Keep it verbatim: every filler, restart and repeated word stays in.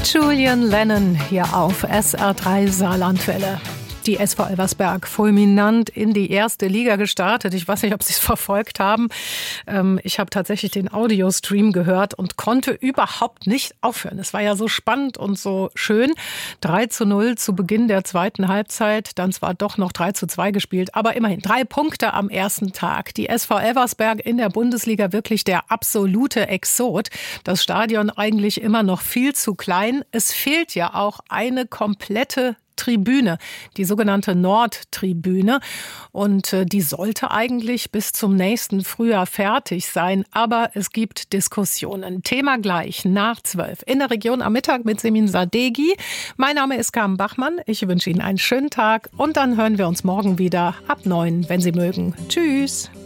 Julian Lennon hier auf S R drei Saarlandwelle. Die S V Elversberg fulminant in die erste Liga gestartet. Ich weiß nicht, ob Sie es verfolgt haben. Ich habe tatsächlich den Audiostream gehört und konnte überhaupt nicht aufhören. Es war ja so spannend und so schön. drei zu null zu Beginn der zweiten Halbzeit. Dann zwar doch noch drei zu zwei gespielt, aber immerhin drei Punkte am ersten Tag. Die S V Elversberg in der Bundesliga wirklich der absolute Exot. Das Stadion eigentlich immer noch viel zu klein. Es fehlt ja auch eine komplette Tribüne, die sogenannte Nordtribüne. Und äh, die sollte eigentlich bis zum nächsten Frühjahr fertig sein. Aber es gibt Diskussionen. Thema gleich nach zwölf in der Region am Mittag mit Semin Sadeghi. Mein Name ist Carmen Bachmann. Ich wünsche Ihnen einen schönen Tag und dann hören wir uns morgen wieder ab neun, wenn Sie mögen. Tschüss.